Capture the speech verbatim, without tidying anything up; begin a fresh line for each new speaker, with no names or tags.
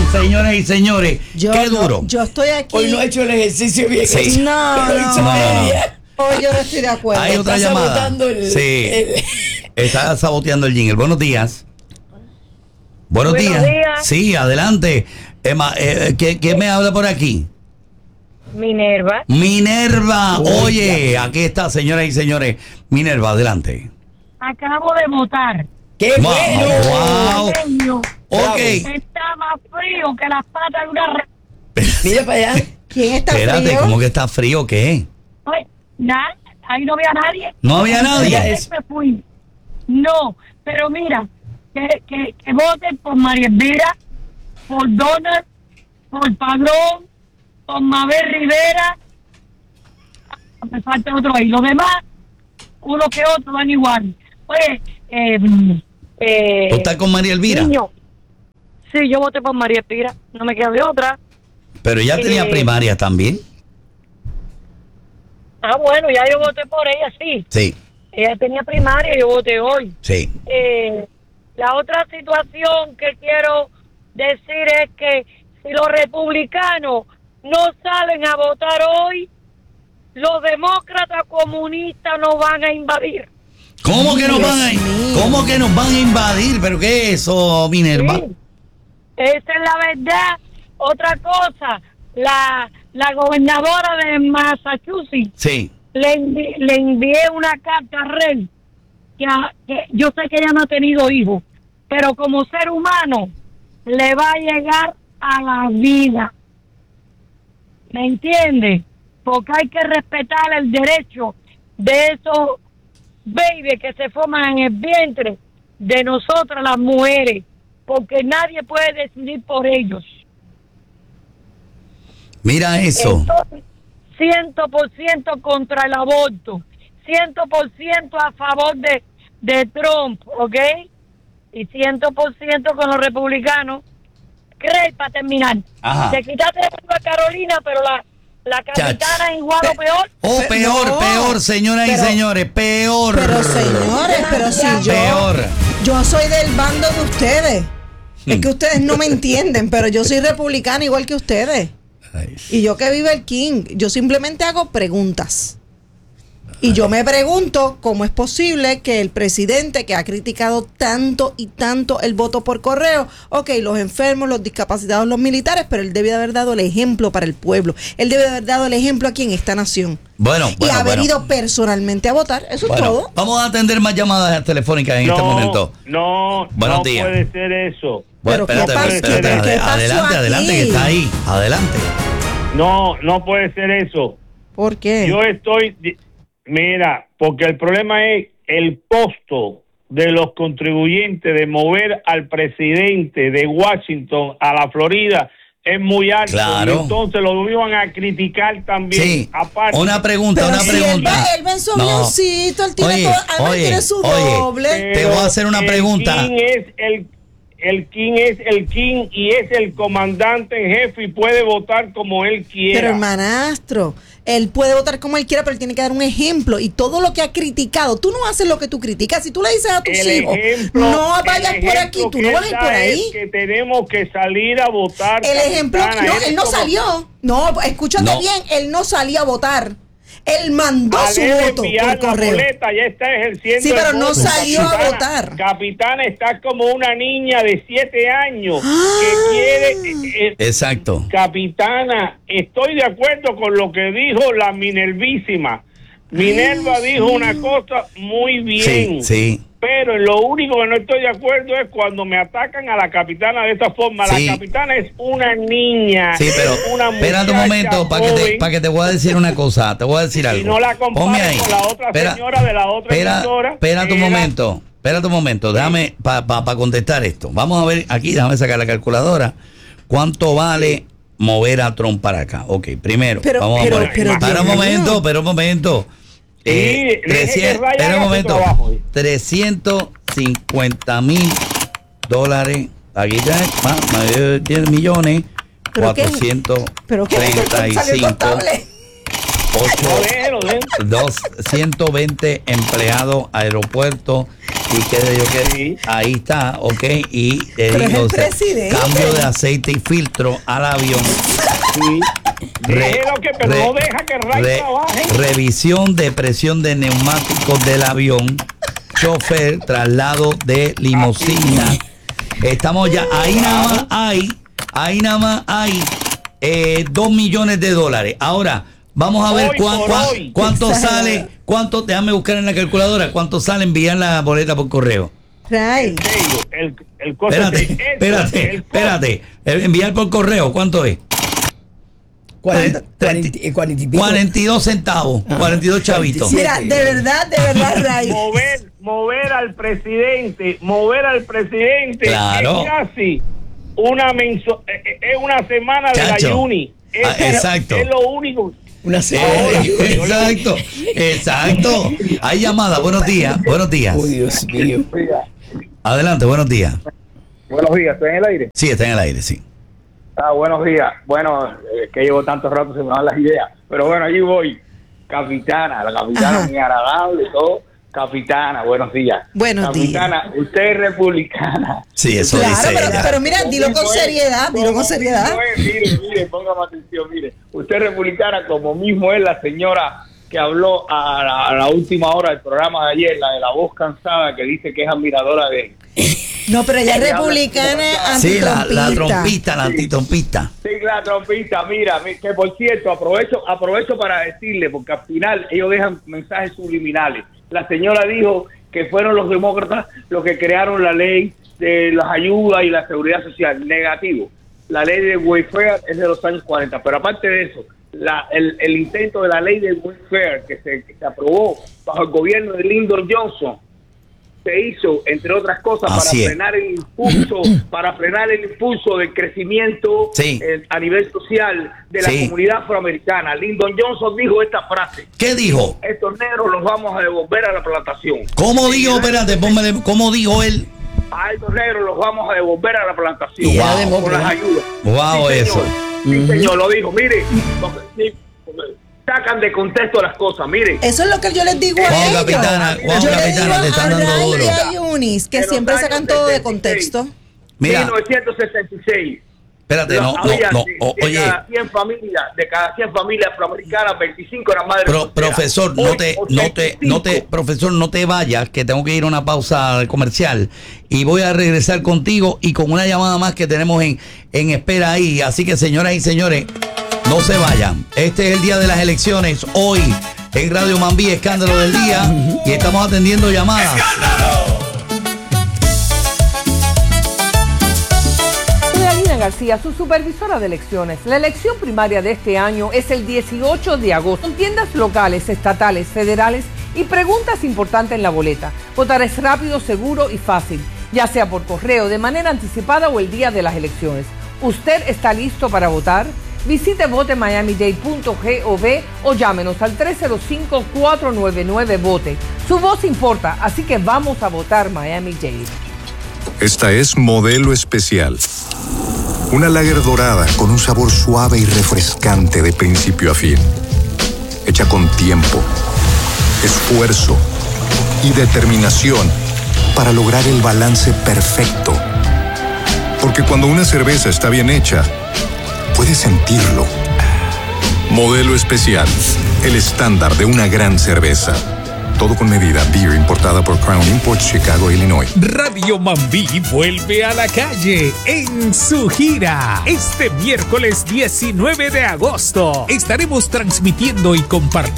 señoras y señores,
yo
qué
no,
duro.
Yo estoy aquí.
Hoy no ha hecho el ejercicio bien.
Sí.
No,
Lo
no,
hizo
no,
bien.
no. Hoy yo no estoy de acuerdo.
Hay otra
Está
llamada.
sabotando el-
Sí.
el-
Está saboteando el jingle. Buenos días. Buenos,
Buenos
días.
días.
Sí, adelante. Emma, eh, ¿qué, qué me habla por aquí?
Minerva.
Minerva.
Uy,
Oye, aquí está, señoras y señores. Minerva, adelante.
Acabo de votar.
¡Qué
Wow,
bueno!
wow.
Niño,
Ok.
está más frío que las patas de una re...
Mira para allá.
¿Quién está
Espérate,
frío?
¿cómo que está frío? ¿Qué?
Ay, nada, ahí no había nadie.
No había nadie.
Entonces me fui. No, pero mira, que, que, que voten por María Elvira, por Donald, por Padrón, por Mabel Rivera. Me falta otro ahí. Los demás, uno que otro, van igual. Oye, eh, eh,
¿Tú estás con María Elvira?
niño, sí, yo voté por María Elvira, no me queda de otra.
Pero ella tenía
Eh,
primaria también.
Ah, bueno, ya yo voté por ella, sí.
Sí,
Ella tenía primaria, yo voté hoy.
sí.
Eh, la otra situación que quiero decir es que si los republicanos no salen a votar hoy, los demócratas comunistas nos van a invadir.
¿Cómo que nos
Dios
van a,
mío.
¿Cómo que nos van a invadir? ¿Pero qué es eso, Minerva?
Sí, esa es la verdad. Otra cosa, la, la gobernadora de Massachusetts
Sí.
le, envi- le envié una carta a Rey, que, a- que yo sé que ella no ha tenido hijos, pero como ser humano le va a llegar a la vida. ¿Me entiende? Porque hay que respetar el derecho de esos babies que se forman en el vientre de nosotras las mujeres, porque nadie puede decidir por ellos.
Mira eso.
Entonces, ciento por ciento contra el aborto, ciento por ciento a favor de, de Trump, ¿ok? Y ciento por ciento con los republicanos. ¿Crees, para terminar?
Ajá.
Te quitaste a Carolina, pero la, la capitana es igual o peor.
Oh, peor,
No.
peor, señoras y
Pero-
señores, peor.
Pero señores, pero si yo,
Peor.
yo soy del bando de ustedes. Es
Hmm.
que ustedes no me entienden, pero yo soy republicana igual que ustedes.
Ay,
Y yo que vive el King, yo simplemente hago preguntas. Y yo me pregunto cómo es posible que el presidente que ha criticado tanto y tanto el voto por correo, ok, los enfermos, los discapacitados, los militares, pero él debe de haber dado el ejemplo para el pueblo. Él debe de haber dado el ejemplo aquí en esta nación.
Bueno,
y
bueno,
haber
bueno.
ido personalmente a votar. Eso
Bueno,
es todo.
vamos a atender más llamadas telefónicas en
no,
este momento.
No,
Buenos
no
días.
puede ser eso.
Bueno,
Pero ¿qué
espérate,
pasó?
espérate,
¿Qué-
ade-
qué pasó
adelante,
aquí?
adelante, que está ahí. Adelante.
No, no puede ser eso.
¿Por qué?
Yo estoy, di- mira, porque el problema es el costo de los contribuyentes de mover al presidente de Washington a la Florida es muy alto.
Claro.
Y entonces lo iban a criticar también.
Sí.
Aparte,
Una pregunta,
Pero
una
si él
pregunta.
va, él va en su
No.
avioncito, él tiene
Oye,
todo, además
oye,
tiene su
oye.
doble.
Te voy a hacer una
el
pregunta.
King es el el King es el King y es el comandante en jefe y puede votar como él quiera.
Pero hermanastro, él puede votar como él quiera, pero él tiene que dar un ejemplo. Y todo lo que ha criticado, tú no haces lo que tú criticas. Si tú le dices a tus
El
hijos,
ejemplo-
no
el
vayas por
ejemplo
aquí, tú
que
no
él
vas a ir
da
por
es
ahí.
que tenemos que salir a votar.
El ejemplo,
capitana.
no,
Es
él no
como-
salió. No, escúchate
No.
bien, él no salió a votar. Él mandó
Al
su
él
voto
enviar
por
la
correo.
boleta, ya está ejerciendo.
Sí, pero
el
no
voto.
salió a
Capitana,
votar.
Capitana está como una niña de siete años
Ah.
que quiere. eh, eh,
Exacto.
Capitana, estoy de acuerdo con lo que dijo la Minervísima. Minerva
Ay,
dijo
sí.
una cosa muy bien.
Sí, sí.
Pero en lo único que no estoy de acuerdo es cuando me atacan a la capitana de esa forma.
Sí.
La capitana es una niña.
Sí, pero
es una
espérate un
muchacha
momento para que, te,
joven,
pa' que te voy a decir una cosa. Te voy a decir algo.
y no la
Ponme
compares
ahí.
con la otra
Espera,
señora de la otra
espera,
emisora.
espera tu
Era-
momento. Espera tu momento. Déjame para pa, pa contestar esto. Vamos a ver aquí, déjame sacar la calculadora. ¿Cuánto vale mover a Trump para acá? Ok, primero.
Pero-
vamos
pero-
a poner.
pero,
Espera un
Dios
momento,
mío.
espera un momento.
Sí, deje que
trescientos,
Ryan
espera un
haga su
momento.
trabajo.
trescientos cincuenta mil dólares. Aquí está, más, más de diez millones.
¿Pero qué?
cuatrocientos
Pero que
treinta y
salió
cinco.
contable.
No,
ocho,
déjelo, déjelo.
dos, ciento veinte empleados, aeropuertos, Y quede yo que
Sí.
ahí está, ok. Y te
Pero es
digo,
el
o sea,
presidente.
cambio de aceite y filtro al avión.
Sí.
Re-
Déjelo que, pero
re-
no deja que Ray
re-
trabaje.
Revisión de presión de neumáticos del avión. Chofer, traslado de limusina. Estamos ya, ahí nada más hay, ahí nada más hay eh, dos millones de dólares. Ahora, vamos a ver
Hoy
cuán-
por
cuán-
hoy.
cuánto
Exagerado.
sale, cuánto, déjame buscar en la calculadora, cuánto sale enviar la boleta por correo.
Ray.
Serio, El, el costo
Espérate,
de- eso,
espérate,
el costo-
espérate. El enviar por correo, ¿cuánto es?
cuarenta,
Treinta-
cuarenta, eh, cuarenta y pico.
cuarenta y dos centavos,
Ah,
cuarenta y dos chavitos.
cuarenta y
Mira, de verdad, de verdad, Ray.
mover, mover al presidente, mover al presidente
Claro.
es casi una menso, eh, eh, es una semana de
Chacho.
la Uni. Es,
Ah, exacto.
es lo único.
Una serie.
Ahora,
Exacto, exacto. Hay llamada, buenos días, buenos días.
Oh, Dios mío.
Adelante, buenos días.
Buenos días, ¿estoy en el aire?
Sí, está en el aire, sí.
Ah, buenos días. Bueno, es que llevo tanto rato se me van las ideas. Pero bueno, allí voy. Capitana, la capitana
Ajá.
muy agradable y todo. Capitana, buenos días.
Buenos
Capitana, usted es republicana.
Sí, eso
Claro,
dice
pero,
ella.
pero mira, dilo con seriedad, dilo con seriedad.
No es, mire, mire, póngame atención, mire. Usted es republicana como mismo es la señora que habló a la, a la última hora del programa de ayer, la de la voz cansada, que dice que es admiradora de él.
No, pero ella es republicana
Sí, la, la
antitrompista.
trompista, la antitrompista.
Sí, la trompista, mira, mi- que por cierto, aprovecho aprovecho para decirle, porque al final ellos dejan mensajes subliminales. La señora dijo que fueron los demócratas los que crearon la ley de las ayudas y la seguridad social. Negativo. La ley de welfare es de los años cuarenta, pero aparte de eso, la, el, el intento de la ley de welfare que se, que se aprobó bajo el gobierno de Lyndon Johnson se hizo, entre otras cosas,
Así
para
es.
frenar el impulso, para frenar el impulso del crecimiento
Sí.
eh, a nivel social de la
Sí.
comunidad afroamericana. Lyndon Johnson dijo esta frase:
¿Qué dijo?
estos negros los vamos a devolver a la plantación.
¿Cómo dijo? Espérate, póngale, ¿cómo dijo él?
A estos negros los vamos a devolver a la plantación.
Y era
Wow.
demócrata.
Con las ayudas.
Wow,
Sí,
eso.
señor. Sí, señor, lo dijo. Mire, porque, sí, porque sacan de contexto las cosas. Mire,
Eso es lo que yo les digo a
Juan
ellos.
Capitana, Juan
yo le
Capitana,
digo
te están
a
dando
Ray
duro.
y a Yunis que
En los
siempre
años
sacan todo de
setenta y seis.
contexto.
Mira,
mil novecientos sesenta y seis.
espérate, no, no,
Había
no,
de,
o-
de
oye,
cada cien familias, de cada cien familias afroamericanas, veinticinco eran madres
pro-
solteras.
profesor, no
Hoy,
te, no te, no te,
ochenta y cinco.
profesor, no te vayas, que tengo que ir a una pausa comercial y voy a regresar contigo y con una llamada más que tenemos en, en espera ahí. Así que, señoras y señores, no se vayan. Este es el día de las elecciones. Hoy en Radio Mambí, escándalo del día, y estamos atendiendo llamadas.
Soy Alina García, su supervisora de elecciones. La elección primaria de este año es el dieciocho de agosto. Con tiendas locales, estatales, federales y preguntas importantes en la boleta. Votar es rápido, seguro y fácil, ya sea por correo, de manera anticipada o el día de las elecciones. ¿Usted está listo para votar? Visite vote miami dade punto gov o llámenos al tres cero cinco, cuatro nueve nueve, vote. Su voz importa, así que vamos a votar Miami-Dade.
Esta es Modelo Especial. Una lager dorada con un sabor suave y refrescante de principio a fin. Hecha con tiempo, esfuerzo y determinación para lograr el balance perfecto. Porque cuando una cerveza está bien hecha, puedes sentirlo. Modelo Especial, el estándar de una gran cerveza. Todo con medida. Beer importada por Crown Imports, Chicago, Illinois.
Radio Mambí vuelve a la calle en su gira. Este miércoles diecinueve de agosto estaremos transmitiendo y compartiendo